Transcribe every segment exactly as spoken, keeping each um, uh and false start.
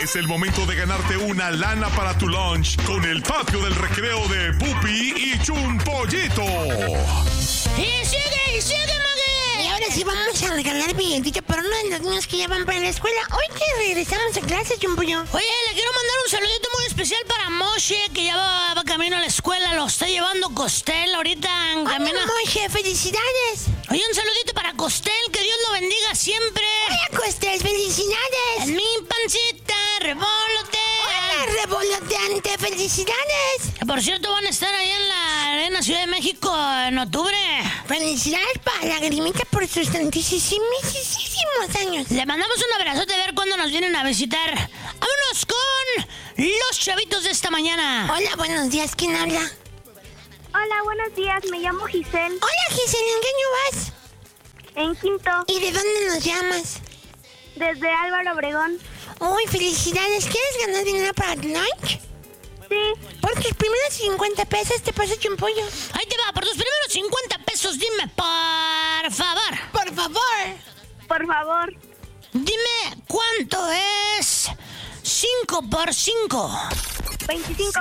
Es el momento de ganarte una lana para tu lunch con el patio del recreo de Pupi y Chumpollito. ¡Y sigue, y sigue, Mague! Y ahora sí vamos a regalar billetito para uno de los niños que ya van para la escuela. Hoy que regresamos a clase, Chumpollo. Oye, le quiero mandar un saludito muy especial para Moshe, que ya va, va camino a la escuela. Lo está llevando Costel ahorita en camino. Hola, Moshe, felicidades. Oye, un saludito para Costel, que Dios lo bendiga siempre. Hola, Costel, felicidades. En mi pancita, revolotea. Hola, revoloteante, felicidades. Por cierto, van a estar ahí en la Arena Ciudad de México en octubre. Felicidades para la Grimita por sus tantísimos años. Le mandamos un abrazote a ver cuándo nos vienen a visitar. Vámonos con los chavitos de esta mañana. Hola, buenos días, ¿quién habla? Hola, buenos días, me llamo Giselle. Hola, Giselle, ¿en qué año vas? En quinto. ¿Y de dónde nos llamas? Desde Álvaro Obregón. Uy, felicidades, ¿quieres ganar dinero para tu lunch? Sí. Por tus primeros cincuenta pesos te paso Chumpollo. Ahí te va, por tus primeros cincuenta pesos, dime, por favor. Por favor. Por favor. Dime, ¿cuánto es cinco por cinco? veinticinco.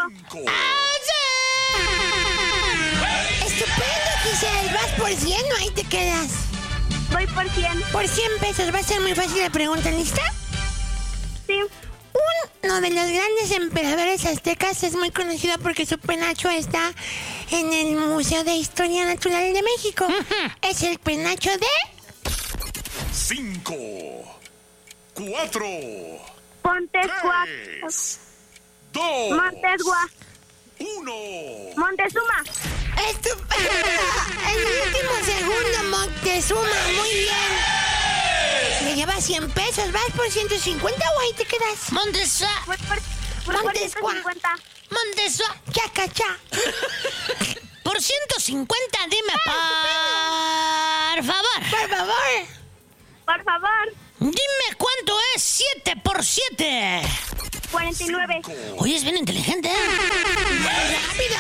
Estupendo, Giselle, vas por cien o ahí te quedas. Voy por cien. Por cien pesos, va a ser muy fácil la pregunta, ¿lista? Sí. Uno de los grandes emperadores aztecas es muy conocido porque su penacho está en el Museo de Historia Natural de México. Es el penacho de... Cinco, cuatro, Montezuma. tres, dos, Montezuma. uno. Montezuma. ¡Estupendo! En el último segundo, Montezuma, muy bien. Me llevas cien pesos, ¿vas por ciento cincuenta o ahí te quedas? Montezuma. Voy por, voy por ciento cincuenta. Montezuma. Chacachá. Por ciento cincuenta, dime, por favor. Por favor. Por favor. Dime, ¿cuánto es siete por siete? cuarenta y nueve. Oye, es bien inteligente, ¿eh? ¡Rápido!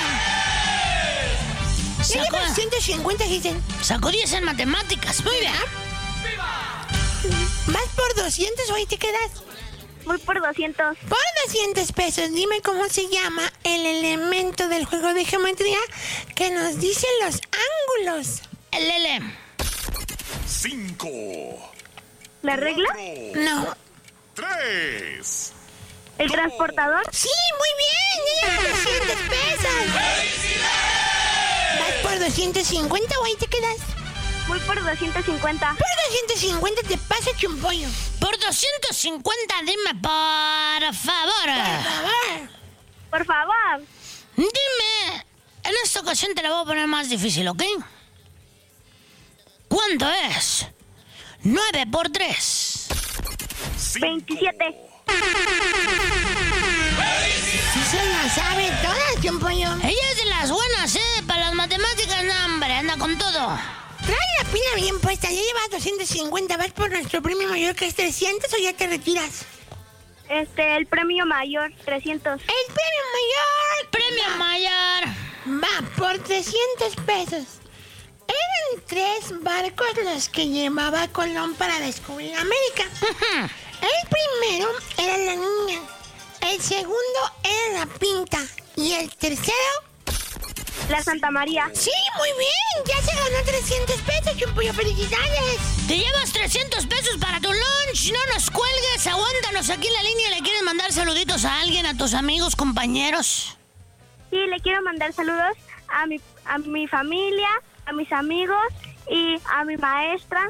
¿Qué Sacó, llevas ciento cincuenta, Giselle? sacó diez en matemáticas. Muy bien. ¿Vas por doscientos o ahí te quedas? Voy por doscientos. Por doscientos pesos, dime cómo se llama el elemento del juego de geometría que nos dice los ángulos. El L. Cinco, ¿La regla? cuatro, No. tres. ¿El transportador? ¡Sí, muy bien! ¡Ya llevas doscientos pesos! ¿Vas por doscientos cincuenta o ahí te quedas? Voy por doscientos cincuenta. Por doscientos cincuenta te pasa Chumpollo. Por doscientos cincuenta, dime, por favor. Por favor. Por favor. Dime, en esta ocasión te la voy a poner más difícil, ¿ok? ¿Cuánto es nueve por tres? veintisiete. Sí se la sabe toda, Chumpollo. Ella es de las buenas, ¿eh? Para las matemáticas, no, hombre, anda con todo. Trae la pila bien puesta, ya llevas doscientos cincuenta. ¿Vas por nuestro premio mayor que es trescientos o ya te retiras? Este, el premio mayor, trescientos. ¡El premio mayor! Premio mayor. Va por trescientos pesos. Eran tres barcos los que llevaba Colón para descubrir América. El primero era la niña, el segundo era la Pinta y el tercero... La Santa María. ¡Sí, muy bien! ¡Ya se ganó trescientos pesos, Chumpollo! ¡Felicidades! Te llevas trescientos pesos para tu lunch. No nos cuelgues, aguántanos aquí en la línea. ¿Le quieres mandar saluditos a alguien, a tus amigos, compañeros? Sí, le quiero mandar saludos a mi, a mi familia, a mis amigos y a mi maestra.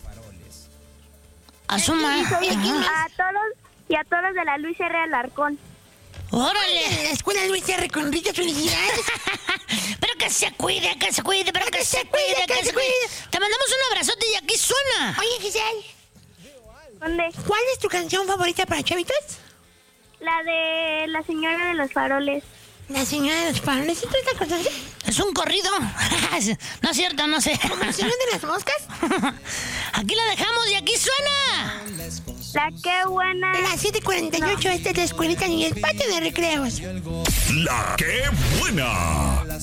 Asuma. Y soy- Ajá. a todos y a todos de la Luis R. Alarcón. ¡Órale! En la escuela Luis R. Conrito, felicidades. Pero que se cuide, que se cuide, pero que, Que se se cuide, cuide, que, que se se cuide. cuide. Te mandamos un abrazote y aquí suena. Oye, Giselle, ¿Dónde? ¿cuál es tu canción favorita para chavitos? La de la señora de los faroles. La señora de los faroles. ¿Sí tú te acuerdas? Es un corrido. No es cierto, no sé. ¿La señora de las moscas? Aquí la dejamos y aquí suena. La que buena. Las siete cuarenta y ocho, esta es la escuelita y el patio de recreos. La que buena.